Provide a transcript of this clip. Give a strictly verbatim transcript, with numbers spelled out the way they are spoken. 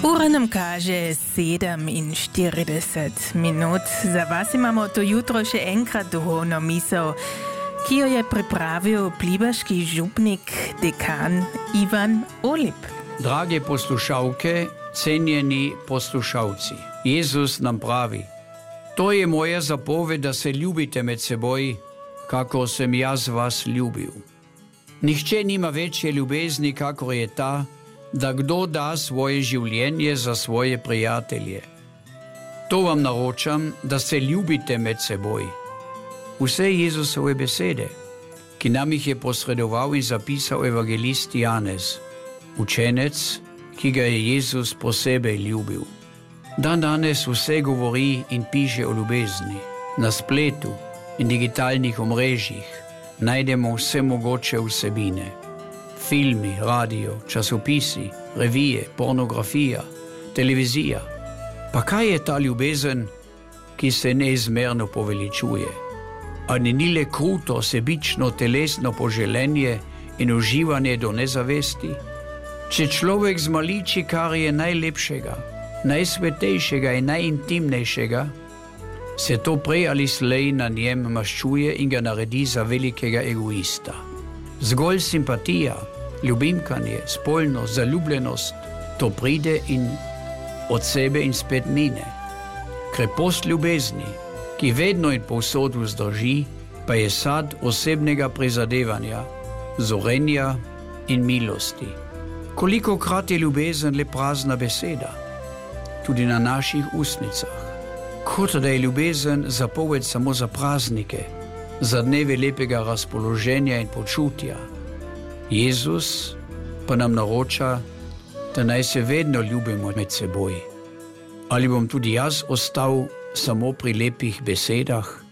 Ura nam kaže sedem in štirideset minut. Za vas imamo to jutro še enkrat duhovno misel, ki jo je pripravil plibaški župnik, dekan Ivan Olip. Drage poslušalke, cenjeni poslušalci, Jezus nam pravi: to je moja zapoved, da se ljubite med seboj, kako sem jaz vas ljubil. Nihče nima večje ljubezni, kakor je ta, da kdo da svoje življenje za svoje prijatelje. To vam naročam, da se ljubite med seboj. Vse Jezusove besede, ki nam jih je posredoval in zapisal evangelist Janez, učenec, ki ga je Jezus posebej ljubil. Dan danes vse govori in piše o ljubezni. Na spletu in digitalnih omrežjih najdemo vse mogoče vsebine. Filmi, radio, časopisi, revije, pornografija, televizija. Pa kaj je ta ljubezen, ki se neizmerno poveličuje? Ali ni le kruto, sebično, telesno poželenje in uživanje do nezavesti? Če človek zmaliči, kar je najlepšega, najsvetejšega in najintimnejšega, se to prej ali slej na njem maščuje in ga naredi za velikega egoista. Zgolj simpatija, ljubimkanje, spolnost, zaljubljenost, to pride in od sebe in spet mine. Krepost ljubezni, ki vedno in povsod vzdrži, pa je sad osebnega prizadevanja, zorenja in milosti. Kolikokrat je ljubezen le prazna beseda, tudi na naših ustnicah. Kot da je ljubezen zapoved samo za praznike, za dneve lepega razpoloženja in počutja. Jezus pa nam naroča, da naj se vedno ljubimo med seboj. Ali bom tudi jaz ostal samo pri lepih besedah?